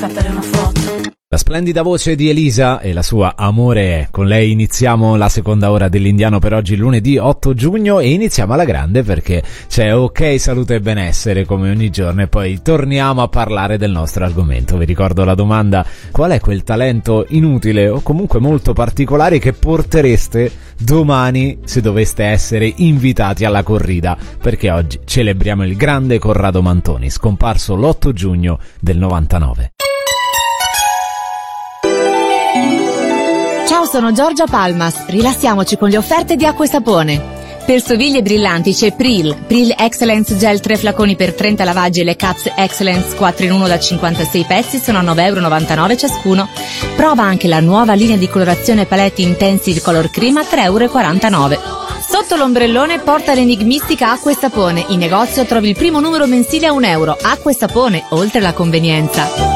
scattare una foto. La splendida voce di Elisa e la sua Amore è. Con lei iniziamo la seconda ora dell'Indiano per oggi, lunedì 8 giugno, e iniziamo alla grande perché c'è Ok Salute e Benessere come ogni giorno e poi torniamo a parlare del nostro argomento. Vi ricordo la domanda: qual è quel talento inutile o comunque molto particolare che portereste domani se doveste essere invitati alla corrida? Perché oggi celebriamo il grande Corrado Mantoni, scomparso l'8 giugno del 99. Ciao, sono Giorgia Palmas. Rilassiamoci con le offerte di acqua e sapone. Per stoviglie brillanti c'è Pril Excellence Gel 3 flaconi per 30 lavaggi e le Caps Excellence 4 in 1 da 56 pezzi sono a 9,99€ ciascuno. Prova anche la nuova linea di colorazione Palette Intensive Color Cream a 3,49€. Sotto l'ombrellone porta l'enigmistica acqua e sapone. In negozio trovi il primo numero mensile a €1. Acqua e sapone, oltre la convenienza.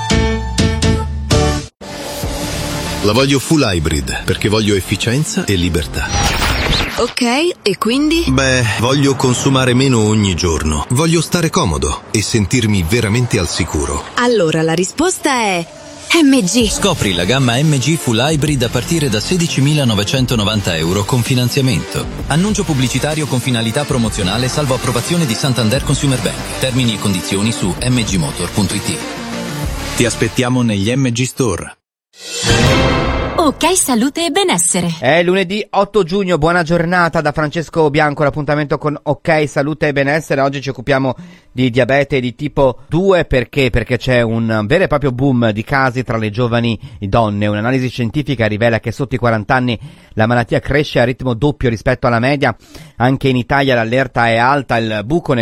La voglio full hybrid, perché voglio efficienza e libertà. Ok, e quindi? Beh, voglio consumare meno ogni giorno. Voglio stare comodo e sentirmi veramente al sicuro. Allora la risposta è MG. Scopri la gamma MG Full Hybrid a partire da €16.990 con finanziamento. Annuncio pubblicitario con finalità promozionale salvo approvazione di Santander Consumer Bank. Termini e condizioni su mgmotor.it. Ti aspettiamo negli MG Store. Ok Salute e Benessere. È lunedì 8 giugno, buona giornata da Francesco Bianco, l'appuntamento con Ok Salute e Benessere. Oggi ci occupiamo di diabete di tipo 2 perché c'è un vero e proprio boom di casi tra le giovani donne. Un'analisi scientifica rivela che sotto i 40 anni la malattia cresce a ritmo doppio rispetto alla media. Anche in Italia l'allerta è alta, il buco